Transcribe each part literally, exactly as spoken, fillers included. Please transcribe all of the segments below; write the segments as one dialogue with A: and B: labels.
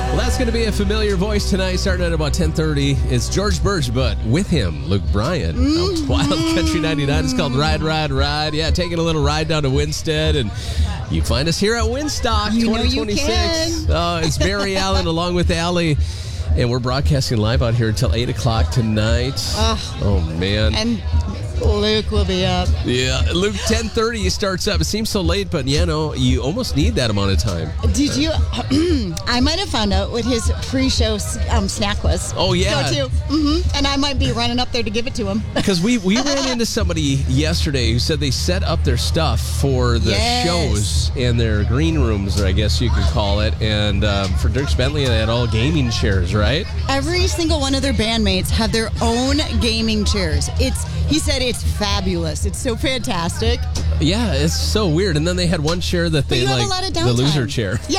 A: Well, that's going to be a familiar voice tonight, starting at about ten thirty. It's George Birch, but with him, Luke Bryan. Mm-hmm. Wild Country ninety-nine. It's called Ride, Ride, Ride. Yeah, taking a little ride down to Winstead, and you find us here at Winstock
B: you
A: twenty twenty-six. Oh, it's Barry Allen along with Allie, and we're broadcasting live out here until eight o'clock tonight.
B: Oh,
A: oh man.
B: And Luke will be up.
A: Yeah, Luke, ten thirty starts up. It seems so late, but, you know, you almost need that amount of time.
B: Did you? I might have found out what his pre-show um, snack was.
A: Oh, yeah.
B: Go to. Mm-hmm. And I might be running up there to give it to him.
A: Because we, we ran into somebody yesterday who said they set up their stuff for the
B: yes.
A: shows in their green rooms, I guess you could call it. And um, for Dierks Bentley, they had all gaming chairs, right?
B: Every single one of their bandmates have their own gaming chairs. It's He said it's fabulous. It's so fantastic.
A: Yeah, it's so weird. And then they had one chair that they like, the loser chair.
B: Yeah,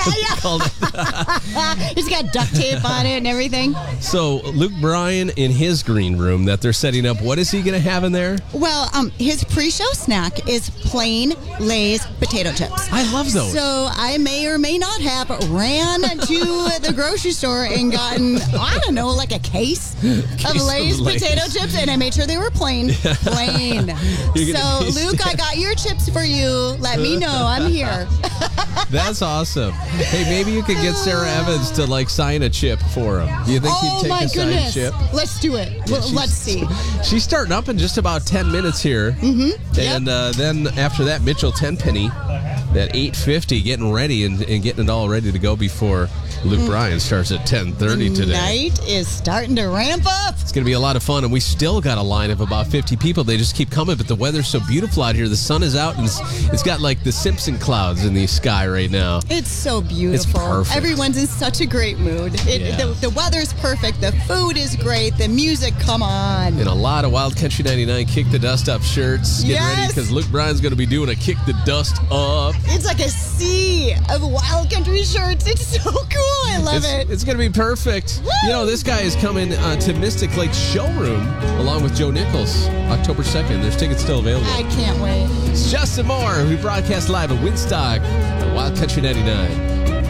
B: yeah. It's got duct tape on it and everything.
A: So Luke Bryan in his green room that they're setting up, what is he going to have in there?
B: Well, um, his pre-show snack is plain Lay's potato chips.
A: I love those.
B: So I may or may not have ran to the grocery store and gotten, I don't know, like a case,
A: case
B: of Lay's
A: of Lay's.
B: potato chips, and I made sure they were plain. Plain. So, Luke, I got your chips for you. Let me know. I'm here.
A: That's awesome. Hey, maybe you could get Sarah Evans to, like, sign a chip for him. Do you think
B: oh,
A: he'd take
B: my
A: a
B: goodness.
A: signed chip?
B: Let's do it.
A: Yeah,
B: well, let's see.
A: She's starting up in just about ten minutes here.
B: Mm-hmm.
A: And
B: yep.
A: uh, then after that, Mitchell Tenpenny at eight fifty, getting ready and, and getting it all ready to go before Luke mm. Bryan starts at ten thirty today.
B: Night is starting to ramp up.
A: It's going to be a lot of fun, and we still got a line of about fifty people. They just keep coming, but the weather's so beautiful out here. The sun is out, and it's, it's got like the Simpson clouds in the sky right now.
B: It's so beautiful.
A: It's perfect.
B: Everyone's in such a great mood. It,
A: yeah.
B: the, the weather's perfect. The food is great. The music, come on.
A: And a lot of Wild Country ninety-nine Kick the Dust Up shirts. Get
B: yes.
A: ready, because Luke Bryan's going to be doing a Kick the Dust Up.
B: It's like a sea of Wild Country shirts. It's so cool. I love
A: it's,
B: it.
A: It's going to be perfect. Woo! You know, this guy is coming uh, to Mystic Lake Showroom along with Joe Nichols October second. There's tickets still available.
B: I can't wait.
A: It's Justin Moore. We broadcast live at Winstock on Wild Country ninety-nine.